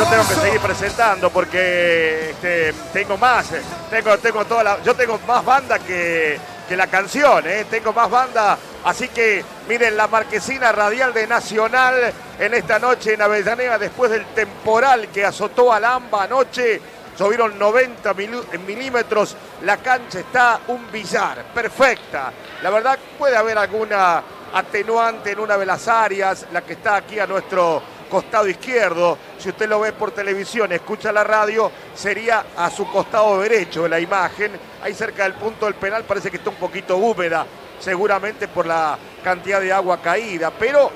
yo tengo que seguir presentando porque tengo más, yo tengo más banda que la canción, tengo más banda, así que miren la marquesina radial de Nacional en esta noche en Avellaneda después del temporal que azotó al AMBA anoche. Llovieron 90 milímetros, la cancha está un billar, perfecta. La verdad puede haber alguna atenuante en una de las áreas, la que está aquí a nuestro costado izquierdo. Si usted lo ve por televisión, escucha la radio, sería a su costado derecho la imagen. Ahí cerca del punto del penal parece que está un poquito húmeda, seguramente por la cantidad de agua caída, pero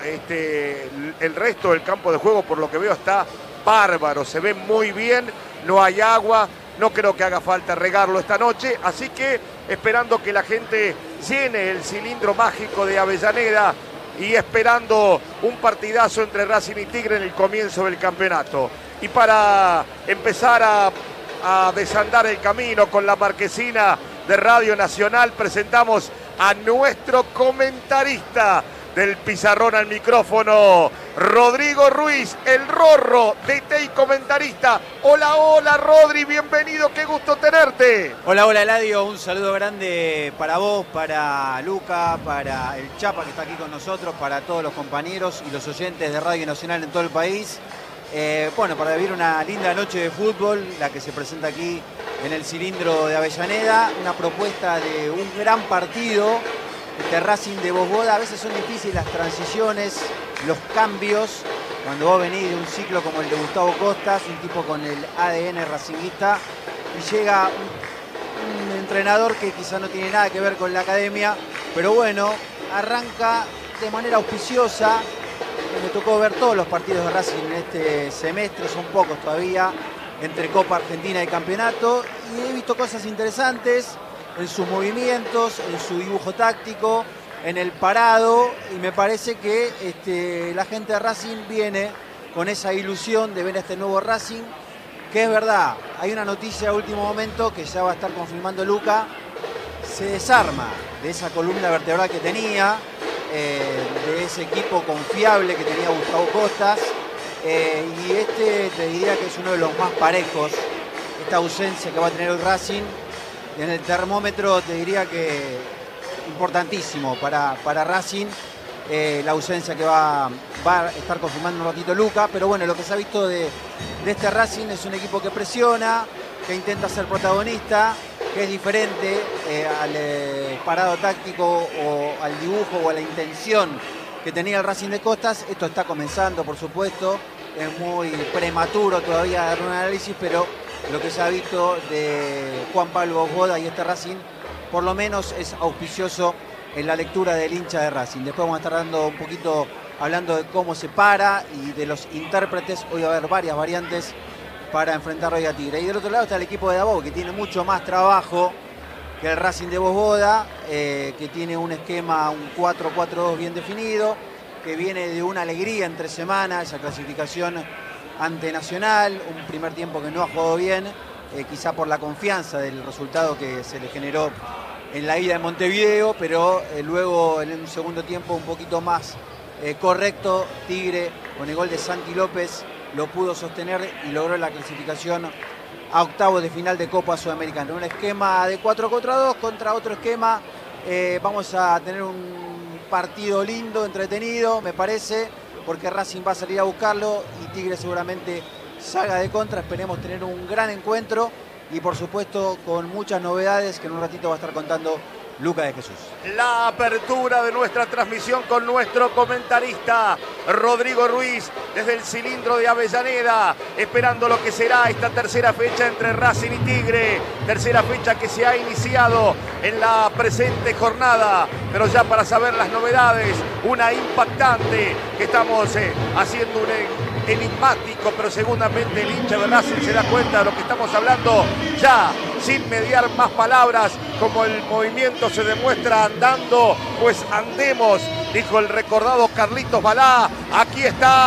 el resto del campo de juego, por lo que veo, está bárbaro, se ve muy bien, no hay agua, no creo que haga falta regarlo esta noche, así que esperando que la gente llene el cilindro mágico de Avellaneda y esperando un partidazo entre Racing y Tigre en el comienzo del campeonato. Y para empezar a desandar el camino con la marquesina de Radio Nacional, presentamos a nuestro comentarista del pizarrón al micrófono, Rodrigo Ruiz, el Rorro, DT y comentarista. Hola, hola Rodri, bienvenido, qué gusto tenerte. Hola, hola Eladio, un saludo grande para vos, para Luca, para el Chapa que está aquí con nosotros, para todos los compañeros y los oyentes de Radio Nacional en todo el país. Para vivir una linda noche de fútbol, la que se presenta aquí en el cilindro de Avellaneda, una propuesta de un gran partido. Este Racing de Bosboda, a veces son difíciles las transiciones, los cambios, cuando vos venís de un ciclo como el de Gustavo Costas, un tipo con el ADN racinguista, y llega un entrenador que quizá no tiene nada que ver con la academia, pero bueno, arranca de manera auspiciosa. Me tocó ver todos los partidos de Racing en este semestre, son pocos todavía, entre Copa Argentina y Campeonato, y he visto cosas interesantes en sus movimientos, en su dibujo táctico, en el parado, y me parece que la gente de Racing viene con esa ilusión de ver a este nuevo Racing, que es verdad, hay una noticia de último momento que ya va a estar confirmando Luca, se desarma de esa columna vertebral que tenía, de ese equipo confiable que tenía Gustavo Costas, y te diría que es uno de los más parejos, esta ausencia que va a tener el Racing. En el termómetro te diría que importantísimo para Racing, la ausencia que va a estar confirmando un ratito Luca, pero bueno, lo que se ha visto de este Racing es un equipo que presiona, que intenta ser protagonista, que es diferente al parado táctico o al dibujo o a la intención que tenía el Racing de Costas. Esto está comenzando, por supuesto, es muy prematuro todavía dar un análisis, pero lo que se ha visto de Juan Pablo Bosboda y este Racing, por lo menos es auspicioso en la lectura del hincha de Racing. Después vamos a estar dando un poquito, hablando de cómo se para y de los intérpretes. Hoy va a haber varias variantes para enfrentar hoy a Tigre. Y del otro lado está el equipo de Davao, que tiene mucho más trabajo que el Racing de Bosboda, que tiene un esquema, un 4-4-2 bien definido, que viene de una alegría entre semanas, esa clasificación ante Nacional, un primer tiempo que no ha jugado bien, quizá por la confianza del resultado que se le generó en la ida de Montevideo, pero luego en un segundo tiempo un poquito más correcto, Tigre con el gol de Santi López lo pudo sostener y logró la clasificación a octavos de final de Copa Sudamericana. Un esquema de 4-4-2 contra otro esquema, vamos a tener un partido lindo, entretenido, me parece, porque Racing va a salir a buscarlo y Tigre seguramente salga de contra. Esperemos tener un gran encuentro y por supuesto con muchas novedades que en un ratito va a estar contando Luca de Jesús. La apertura de nuestra transmisión con nuestro comentarista Rodrigo Ruiz desde el cilindro de Avellaneda, esperando lo que será esta tercera fecha entre Racing y Tigre, tercera fecha que se ha iniciado en la presente jornada, pero ya para saber las novedades, una impactante que estamos haciendo un enigmático, pero seguramente el hincha de Racing se da cuenta de lo que estamos hablando ya, sin mediar más palabras, como el movimiento se demuestra andando, pues andemos, dijo el recordado Carlitos Balá. Aquí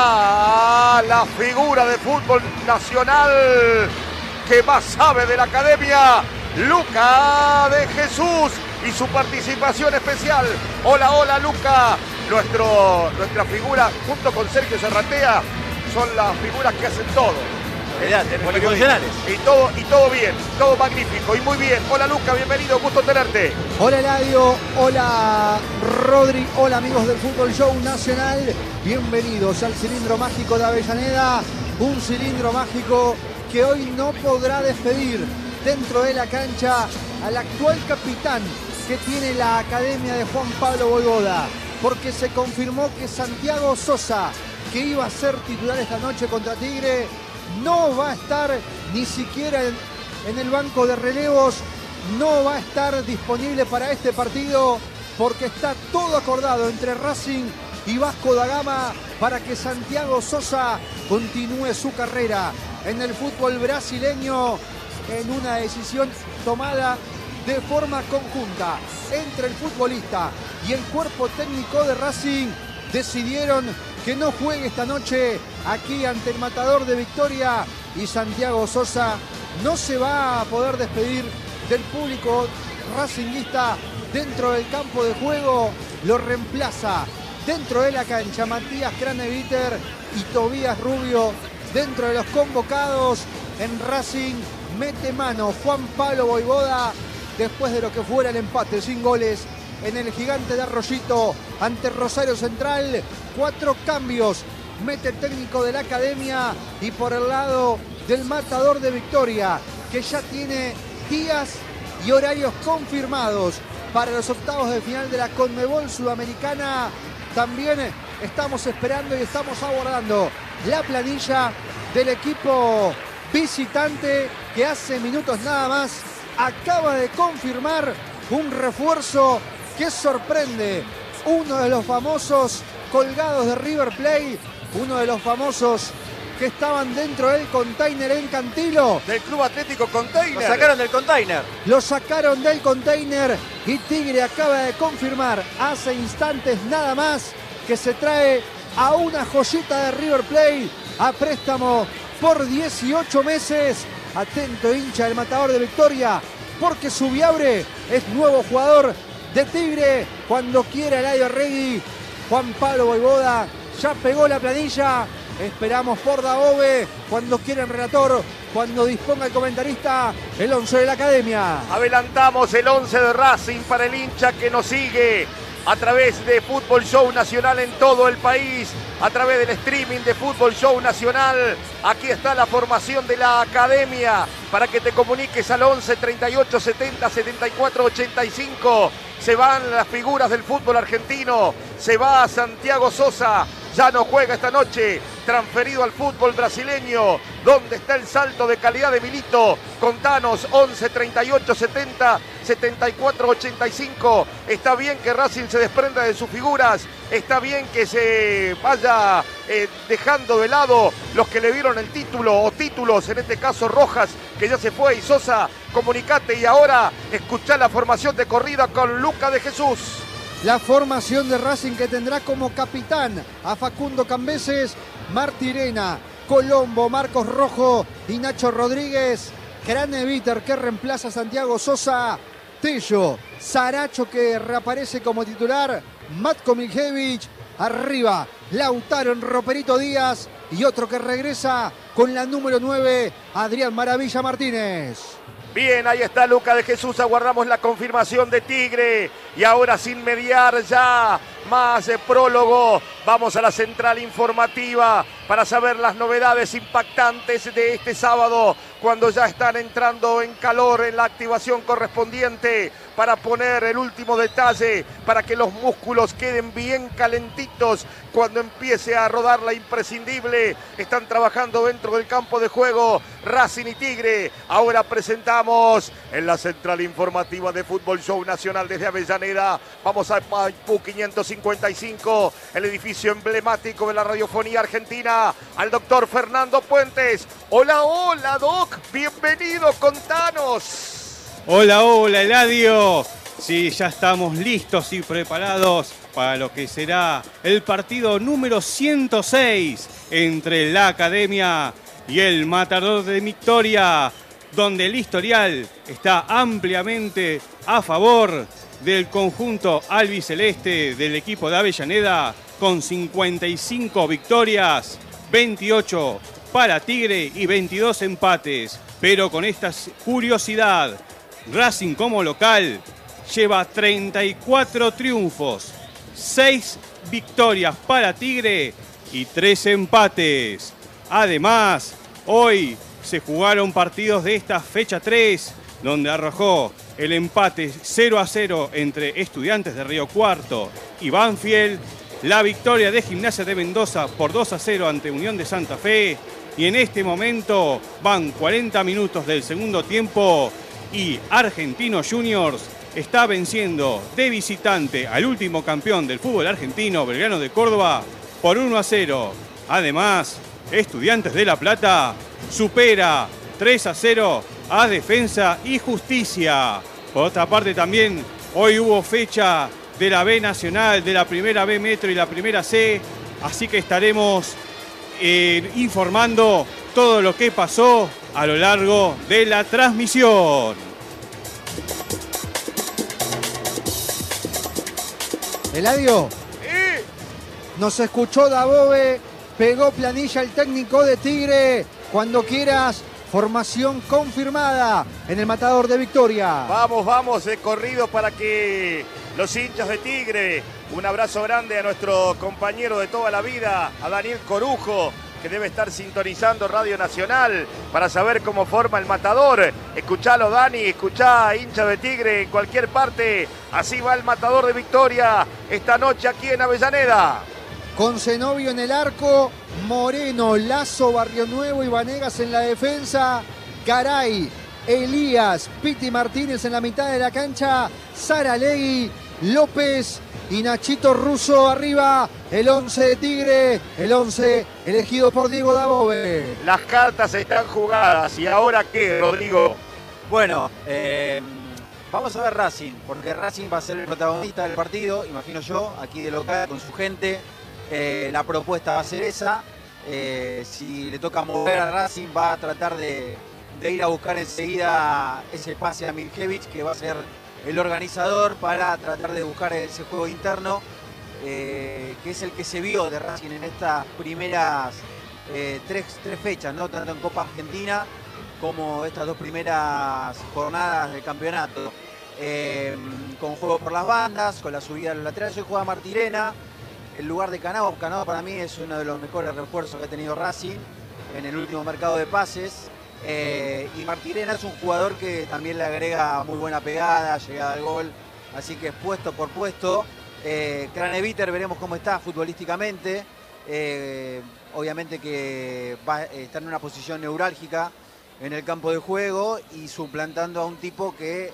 está la figura de fútbol nacional que más sabe de la academia, Luca de Jesús, y su participación especial. Hola, hola Luca, nuestra figura junto con Sergio Serratea son las figuras que hacen todo. Polifuncionales. Y todo bien, todo magnífico y muy bien. Hola Luca, bienvenido, gusto tenerte. Hola Eladio, hola Rodri, hola amigos del Fútbol Show Nacional. Bienvenidos al cilindro mágico de Avellaneda. Un cilindro mágico que hoy no podrá despedir dentro de la cancha al actual capitán que tiene la academia de Juan Pablo Vojvoda, porque se confirmó que Santiago Sosa, que iba a ser titular esta noche contra Tigre, no va a estar ni siquiera en el banco de relevos, no va a estar disponible para este partido, porque está todo acordado entre Racing y Vasco da Gama para que Santiago Sosa continúe su carrera en el fútbol brasileño, en una decisión tomada de forma conjunta entre el futbolista y el cuerpo técnico de Racing. Decidieron que no juegue esta noche aquí ante el Matador de Victoria, y Santiago Sosa no se va a poder despedir del público racinguista dentro del campo de juego. Lo reemplaza dentro de la cancha Matías Craneviter y Tobías Rubio. Dentro de los convocados en Racing mete mano Juan Pablo Vojvoda después de lo que fuera el empate sin goles en el Gigante de Arroyito ante Rosario Central. 4 cambios mete el técnico de la academia, y por el lado del Matador de Victoria, que ya tiene días y horarios confirmados para los octavos de final de la Conmebol Sudamericana, también estamos esperando y estamos abordando la planilla del equipo visitante, que hace minutos nada más acaba de confirmar un refuerzo que sorprende. Uno de los famosos colgados de River Plate, uno de los famosos que estaban dentro del container en Cantilo. Del Club Atlético Container. Lo sacaron del container. Lo sacaron del container y Tigre acaba de confirmar hace instantes nada más que se trae a una joyita de River Plate a préstamo por 18 meses. Atento, hincha del Matador de Victoria, porque Subiabre es nuevo jugador de Tigre. Cuando quiera Eladio Arregui, Juan Pablo Vojvoda ya pegó la planilla. Esperamos por Daove, cuando quiera el relator, cuando disponga el comentarista, el 11 de la academia. Adelantamos el 11 de Racing para el hincha que nos sigue a través de Fútbol Show Nacional en todo el país, a través del streaming de Fútbol Show Nacional. Aquí está la formación de la academia para que te comuniques al 11 38 70 74 85. Se van las figuras del fútbol argentino, se va Santiago Sosa, ya no juega esta noche, transferido al fútbol brasileño. ¿Dónde está el salto de calidad de Milito? Contanos, 11 38 70 74 85. Está bien que Racing se desprenda de sus figuras, está bien que se vaya dejando de lado los que le dieron el título o títulos, en este caso Rojas, que ya se fue, y Sosa, comunicate. Y ahora escuchá la formación de corrida con Luca de Jesús. La formación de Racing, que tendrá como capitán a Facundo Cambeses, Martirena, Colombo, Marcos Rojo y Nacho Rodríguez. Craneviter, que reemplaza a Santiago Sosa. Tello, Saracho, que reaparece como titular. Matko Miljevic. Arriba, Lautaro en Roperito Díaz. Y otro que regresa con la número 9, Adrián Maravilla Martínez. Bien, ahí está Luca de Jesús, aguardamos la confirmación de Tigre. Y ahora, sin mediar ya más prólogo, vamos a la central informativa para saber las novedades impactantes de este sábado, cuando ya están entrando en calor en la activación correspondiente para poner el último detalle, para que los músculos queden bien calentitos cuando empiece a rodar la imprescindible. Están trabajando dentro del campo de juego Racing y Tigre. Ahora presentamos en la central informativa de Fútbol Show Nacional desde Avellaneda. Vamos a Maipú 555, el edificio emblemático de la radiofonía argentina, al doctor Fernando Puentes. Hola, hola, Doc, bienvenido, contanos. Hola, hola, Eladio. Sí, ya estamos listos y preparados para lo que será el partido número 106 entre la Academia y el Matador de Victoria, donde el historial está ampliamente a favor del conjunto albiceleste del equipo de Avellaneda, con 55 victorias, 28 para Tigre y 22 empates. Pero con esta curiosidad, Racing como local lleva 34 triunfos, 6 victorias para Tigre y 3 empates. Además, hoy se jugaron partidos de esta fecha 3, donde arrojó el empate 0-0 entre Estudiantes de Río Cuarto y Banfield, la victoria de Gimnasia de Mendoza por 2-0 ante Unión de Santa Fe, y en este momento van 40 minutos del segundo tiempo y Argentinos Juniors está venciendo de visitante al último campeón del fútbol argentino, Belgrano de Córdoba, por 1-0. Además, Estudiantes de La Plata supera 3-0 a Defensa y Justicia. Por otra parte también, hoy hubo fecha de la B Nacional, de la primera B Metro y la primera C, así que estaremos informando todo lo que pasó a lo largo de la transmisión. Eladio, nos escuchó Dabove, pegó planilla el técnico de Tigre. Cuando quieras, formación confirmada en el Matador de Victoria. Vamos, de corrido para que los hinchas de Tigre, un abrazo grande a nuestro compañero de toda la vida, a Daniel Corujo, que debe estar sintonizando Radio Nacional para saber cómo forma el Matador. Escuchalo, Dani, escuchá, hincha de Tigre en cualquier parte. Así va el Matador de Victoria esta noche aquí en Avellaneda. Con Zenobio en el arco, Moreno, Lazo, Barrio Nuevo y Vanegas en la defensa, Garay, Elías, Piti Martínez en la mitad de la cancha, Saralegui, López y Nachito Russo arriba. El 11 de Tigre, el 11 elegido por Diego Dabove. Las cartas están jugadas. ¿Y ahora qué, Rodrigo? Bueno, vamos a ver Racing, porque Racing va a ser el protagonista del partido, imagino yo, aquí de local con su gente. La propuesta va a ser esa. Si le toca mover a Racing, va a tratar de ir a buscar enseguida ese pase a Miljevic, que va a ser el organizador, para tratar de buscar ese juego interno, que es el que se vio de Racing en estas primeras tres fechas, ¿no? Tanto en Copa Argentina como estas dos primeras jornadas del campeonato. Con juego por las bandas, con la subida a los laterales. Hoy juega Martirena en lugar de Canavo. Canavo para mí es uno de los mejores refuerzos que ha tenido Racing en el último mercado de pases. Y Martirena es un jugador que también le agrega muy buena pegada, llegada al gol. Así que es puesto por puesto. Craneviter veremos cómo está futbolísticamente. Obviamente que va a estar en una posición neurálgica en el campo de juego y suplantando a un tipo que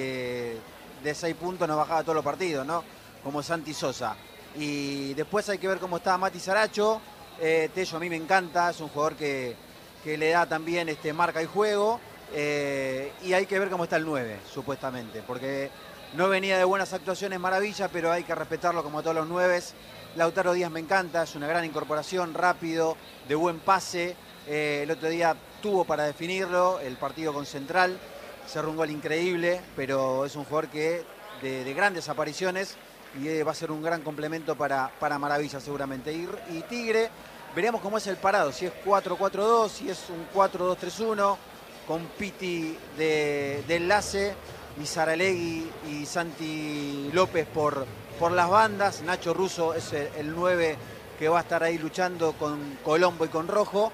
de 6 puntos no bajaba todos los partidos, ¿no? Como Santi Sosa. Y después hay que ver cómo está Mati Saracho. Tello a mí me encanta, es un jugador que le da también marca y juego. Y hay que ver cómo está el 9, supuestamente, porque no venía de buenas actuaciones Maravilla, pero hay que respetarlo como a todos los 9. Lautaro Díaz me encanta, es una gran incorporación, rápido, de buen pase. El otro día tuvo para definirlo el partido con Central, cerró un gol increíble, pero es un jugador que de grandes apariciones y va a ser un gran complemento para Maravilla seguramente. Y Tigre, veremos cómo es el parado, si es 4-4-2, si es un 4-2-3-1, con Piti de enlace y Saralegui y Santi López por las bandas. Nacho Russo es el 9 que va a estar ahí luchando con Colombo y con Rojo.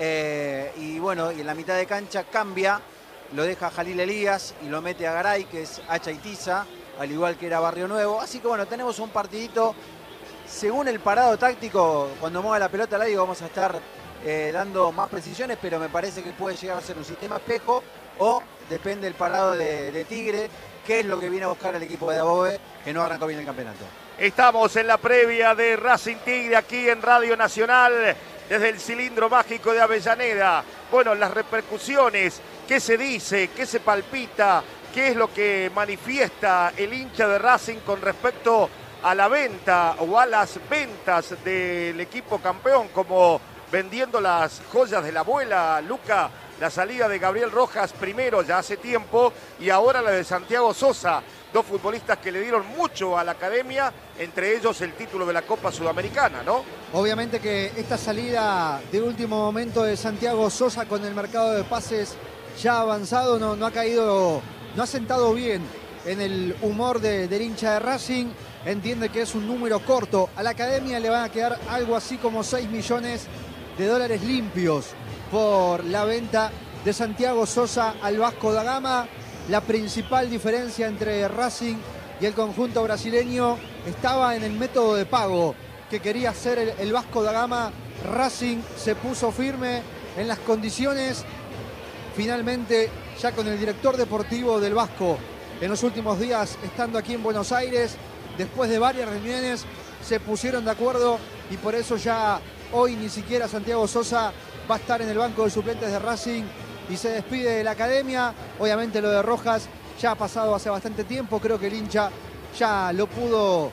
Y bueno, y en la mitad de cancha cambia, lo deja Jalil Elías y lo mete a Garay, que es Hacha y Tiza, al igual que era Barrio Nuevo. Así que bueno, tenemos un partidito según el parado táctico. Cuando mueva la pelota al aire vamos a estar dando más precisiones, pero me parece que puede llegar a ser un sistema espejo, o depende del parado de Tigre, que es lo que viene a buscar el equipo de Dabove, que no arrancó bien el campeonato. Estamos en la previa de Racing Tigre aquí en Radio Nacional, desde el cilindro mágico de Avellaneda. Bueno, las repercusiones, qué se dice, qué se palpita, qué es lo que manifiesta el hincha de Racing con respecto a la venta o a las ventas del equipo campeón, como vendiendo las joyas de la abuela, Luca, la salida de Gabriel Rojas primero ya hace tiempo y ahora la de Santiago Sosa. dos futbolistas que le dieron mucho a la academia, entre ellos el título de la Copa Sudamericana, ¿no? Obviamente que esta salida de último momento de Santiago Sosa con el mercado de pases ya avanzado no ha caído, no ha sentado bien en el humor del hincha de Racing. Entiende que es un número corto. A la academia le van a quedar algo así como 6 millones de dólares limpios por la venta de Santiago Sosa al Vasco da Gama. La principal diferencia entre Racing y el conjunto brasileño estaba en el método de pago que quería hacer el Vasco da Gama. Racing se puso firme en las condiciones. Finalmente, ya con el director deportivo del Vasco en los últimos días estando aquí en Buenos Aires, después de varias reuniones, se pusieron de acuerdo y por eso ya hoy ni siquiera Santiago Sosa va a estar en el banco de suplentes de Racing y se despide de la academia. Obviamente lo de Rojas ya ha pasado hace bastante tiempo, creo que el hincha ya lo pudo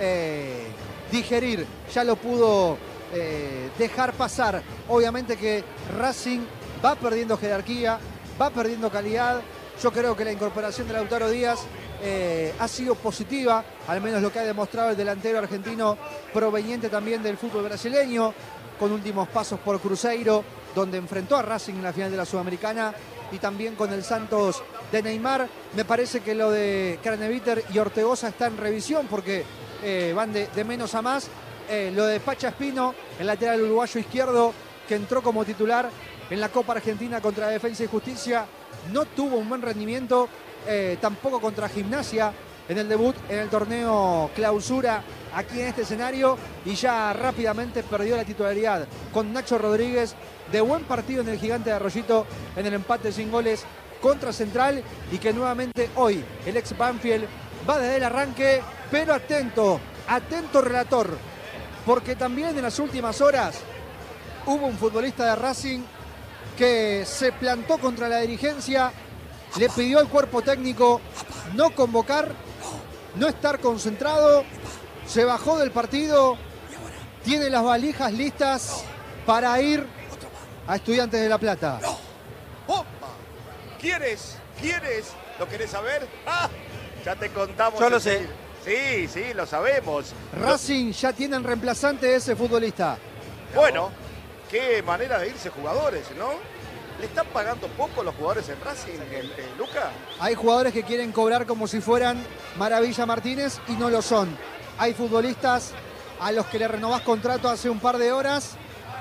digerir, ya lo pudo dejar pasar. Obviamente que Racing va perdiendo jerarquía, va perdiendo calidad. Yo creo que la incorporación de Lautaro Díaz ha sido positiva, al menos lo que ha demostrado el delantero argentino proveniente también del fútbol brasileño, con últimos pasos por Cruzeiro, donde enfrentó a Racing en la final de la Sudamericana, y también con el Santos de Neymar. Me parece que lo de Craneviter y Ortegoza está en revisión porque van de menos a más. Lo de Pacha Espino, el lateral uruguayo izquierdo, que entró como titular en la Copa Argentina contra Defensa y Justicia, no tuvo un buen rendimiento, tampoco contra Gimnasia en el debut en el torneo Clausura aquí en este escenario, y ya rápidamente perdió la titularidad con Nacho Rodríguez. De buen partido en el Gigante de Arroyito en el empate sin goles contra Central, y que nuevamente hoy el ex Banfield va desde el arranque, pero atento relator, porque también en las últimas horas hubo un futbolista de Racing que se plantó contra la dirigencia, le pidió al cuerpo técnico no convocar, no estar concentrado, se bajó del partido, tiene las valijas listas para ir a Estudiantes de La Plata. ¡Opa! ¿Quieres? ¿Lo querés saber? ¡Ah! Ya te contamos. Yo lo sé. Sí, lo sabemos. Racing ya tiene en reemplazante de ese futbolista. Bueno, qué manera de irse jugadores, ¿no? ¿Le están pagando poco los jugadores en Racing, Luca? Hay jugadores que quieren cobrar como si fueran Maravilla Martínez y no lo son. Hay futbolistas a los que le renovás contrato hace un par de horas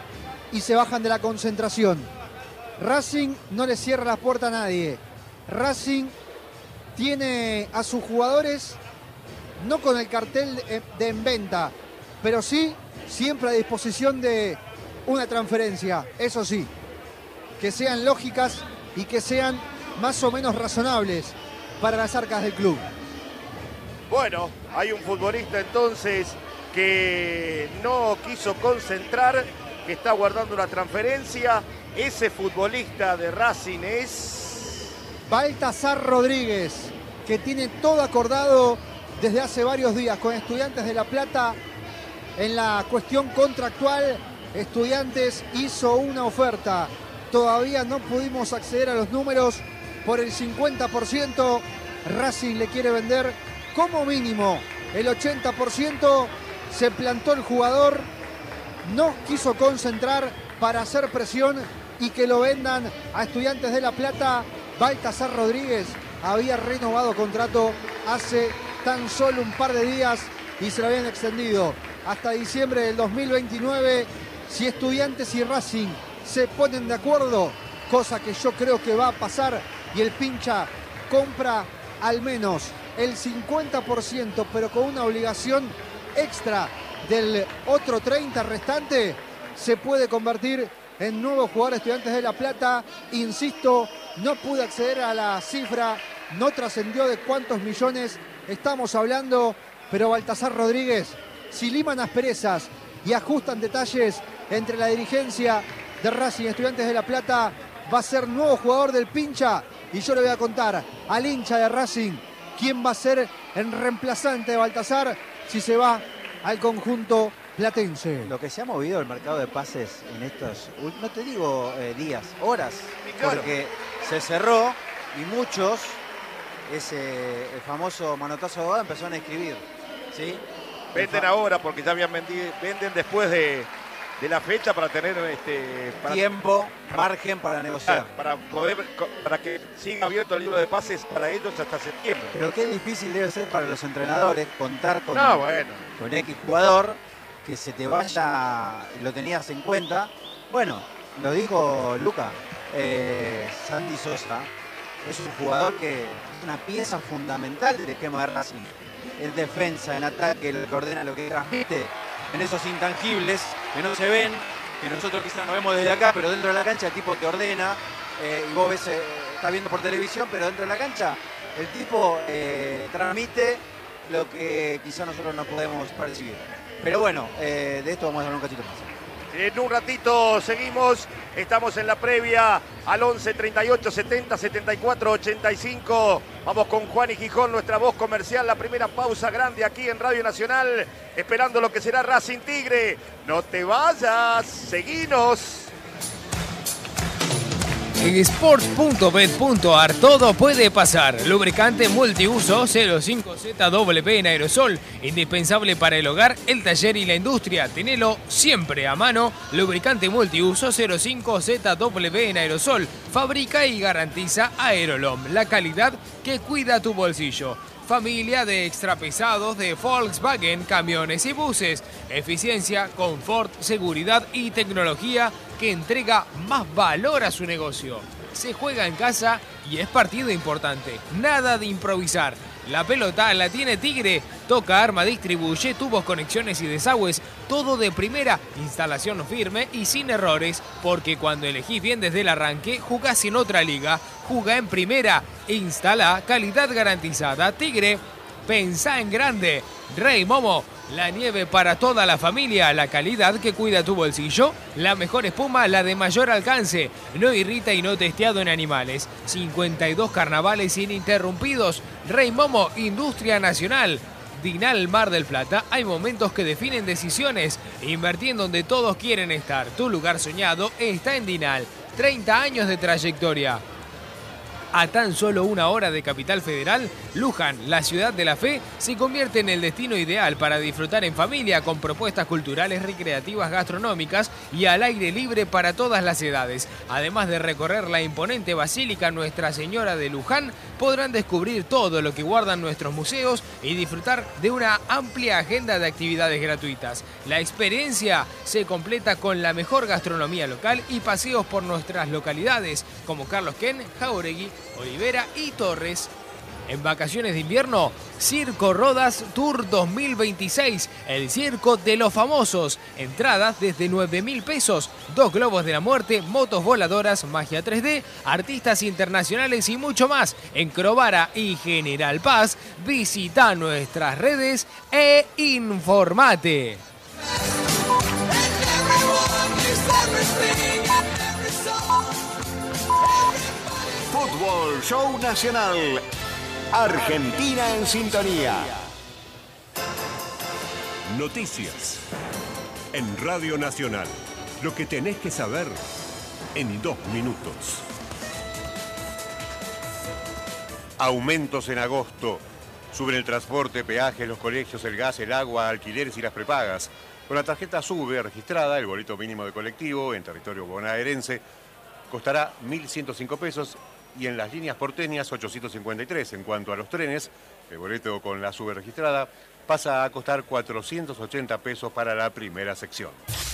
y se bajan de la concentración. Racing no le cierra la puerta a nadie. Racing tiene a sus jugadores no con el cartel de en venta, pero sí siempre a disposición de una transferencia. Eso sí, que sean lógicas y que sean más o menos razonables para las arcas del club. Bueno, hay un futbolista entonces que no quiso concentrar, que está guardando una transferencia. Ese futbolista de Racing es Baltasar Rodríguez, que tiene todo acordado desde hace varios días con Estudiantes de La Plata. En la cuestión contractual, Estudiantes hizo una oferta. Todavía no pudimos acceder a los números por el 50%. Racing le quiere vender como mínimo el 80%. Se plantó el jugador, no quiso concentrar para hacer presión y que lo vendan a Estudiantes de La Plata. Baltasar Rodríguez había renovado contrato hace tan solo un par de días y se lo habían extendido hasta diciembre del 2029. Si Estudiantes y Racing se ponen de acuerdo, cosa que yo creo que va a pasar, y el pincha compra al menos el 50%, pero con una obligación extra del otro 30% restante, se puede convertir en nuevo jugador de Estudiantes de La Plata. Insisto, no pude acceder a la cifra, no trascendió de cuántos millones estamos hablando, pero Baltasar Rodríguez, si liman asperezas y ajustan detalles entre la dirigencia de Racing y Estudiantes de La Plata, va a ser nuevo jugador del pincha, y yo le voy a contar al hincha de Racing quién va a ser el reemplazante de Baltasar si se va al conjunto platense. Lo que se ha movido el mercado de pases en estos, no te digo días, horas, claro, porque se cerró y muchos el famoso manotazo de Boda, empezaron a escribir, ¿sí? Venden ahora porque ya habían vendido, venden después de la fecha para tener tiempo, margen para negociar. Para que siga abierto el libro de pases para ellos hasta septiembre. Pero qué difícil debe ser para los entrenadores contar con X jugador que se te vaya, lo tenías en cuenta. Bueno, lo dijo Luca, Santi Sosa es un jugador que es una pieza fundamental del esquema de Racing. En defensa, en ataque, lo que ordena, lo que transmite, en esos intangibles que no se ven, que nosotros quizás no vemos desde acá, pero dentro de la cancha el tipo te ordena, y vos ves, estás viendo por televisión, pero dentro de la cancha el tipo transmite lo que quizás nosotros no podemos percibir. Pero bueno, de esto vamos a hablar un cachito más. En un ratito seguimos, estamos en la previa al 11 38 70 74 85. Vamos con Juan y Gijón, nuestra voz comercial, la primera pausa grande aquí en Radio Nacional, esperando lo que será Racing Tigre. No te vayas, seguinos. En sport.bet.ar todo puede pasar. Lubricante multiuso 05ZW en aerosol, indispensable para el hogar, el taller y la industria. Tenelo siempre a mano. Lubricante multiuso 05ZW en aerosol. Fabrica y garantiza Aerolom, la calidad que cuida tu bolsillo. Familia de extrapesados de Volkswagen, camiones y buses. Eficiencia, confort, seguridad y tecnología que entrega más valor a su negocio. Se juega en casa y es partido importante. Nada de improvisar. La pelota la tiene Tigre. Toca, arma, distribuye, tubos, conexiones y desagües. Todo de primera. Instalación firme y sin errores. Porque cuando elegís bien desde el arranque, jugás en otra liga. Jugá en primera. Instala, calidad garantizada. Tigre, pensá en grande. Rey Momo, la nieve para toda la familia, la calidad que cuida tu bolsillo, la mejor espuma, la de mayor alcance, no irrita y no testeado en animales. 52 carnavales ininterrumpidos. Rey Momo, Industria Nacional. Dinal Mar del Plata, hay momentos que definen decisiones. Invertí en donde todos quieren estar. Tu lugar soñado está en Dinal. 30 años de trayectoria. A tan solo 1 hora de Capital Federal, Luján, la ciudad de la fe, se convierte en el destino ideal para disfrutar en familia con propuestas culturales, recreativas, gastronómicas y al aire libre para todas las edades. Además de recorrer la imponente Basílica Nuestra Señora de Luján, podrán descubrir todo lo que guardan nuestros museos y disfrutar de una amplia agenda de actividades gratuitas. La experiencia se completa con la mejor gastronomía local y paseos por nuestras localidades, como Carlos Ken, Jauregui, Olivera y Torres. En vacaciones de invierno, Circo Rodas Tour 2026, el circo de los famosos. Entradas desde 9.000 pesos, 2 globos de la muerte, motos voladoras, magia 3D, artistas internacionales y mucho más. En Crovara y General Paz, visita nuestras redes e informate. Fútbol Show Nacional. Argentina en sintonía. Noticias. En Radio Nacional. Lo que tenés que saber en 2 minutos. Aumentos en agosto. Suben el transporte, peajes, los colegios, el gas, el agua, alquileres y las prepagas. Con la tarjeta SUBE registrada, el boleto mínimo de colectivo en territorio bonaerense costará 1.105 pesos y en las líneas porteñas 853. En cuanto a los trenes, el boleto con la SUBE registrada pasa a costar 480 pesos para la primera sección.